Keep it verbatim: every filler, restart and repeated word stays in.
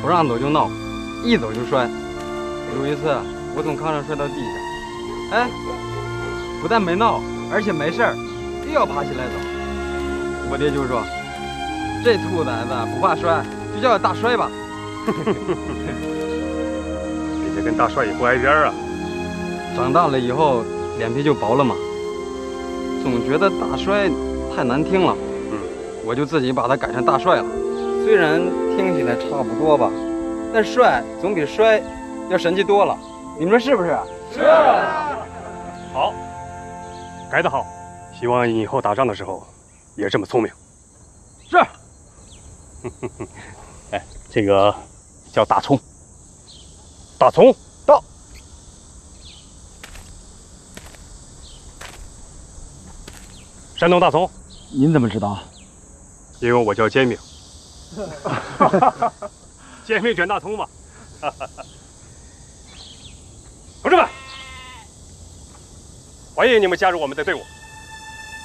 不让走就闹，一走就摔。有一次我从炕上摔到地下，哎，不但没闹，而且没事儿，又要爬起来走。我爹就说：“这兔崽子不怕摔，就叫大摔吧。” 你这跟大帅也不挨边啊！ 长大了以后脸皮就薄了嘛，总觉得大摔太难听了，嗯，我就自己把它改成大帅了。虽然听起来差不多吧，但帅总比摔要神气多了。你们说是不是？ 是。好，改得好，希望以后打仗的时候也这么聪明。 是。 哎，这个叫大葱。 大葱到。 山东大葱。 您怎么知道？ 因为我叫煎饼。煎饼卷大葱嘛。同志们，欢迎你们加入我们的队伍。